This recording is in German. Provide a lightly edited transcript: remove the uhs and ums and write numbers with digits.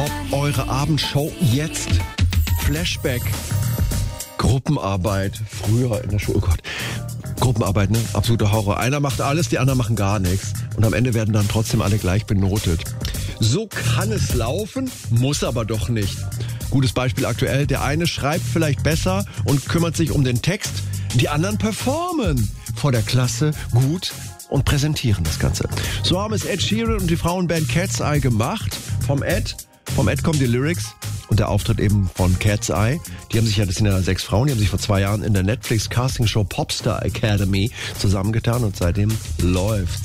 Top, eure Abendshow jetzt. Flashback. Gruppenarbeit. Früher in der Schule. Oh Gott. Gruppenarbeit, ne? Absoluter Horror. Einer macht alles, die anderen machen gar nichts. Und am Ende werden dann trotzdem alle gleich benotet. So kann es laufen, muss aber doch nicht. Gutes Beispiel aktuell. Der eine schreibt vielleicht besser und kümmert sich um den Text. Die anderen performen vor der Klasse gut und präsentieren das Ganze. So haben es Ed Sheeran und die Frauenband Cat's Eye gemacht. Vom Ed kommen die Lyrics und der Auftritt eben von Cat's Eye. Das sind ja 6 Frauen, die haben sich vor 2 Jahren in der Netflix-Castingshow Popstar Academy zusammengetan und seitdem läuft's.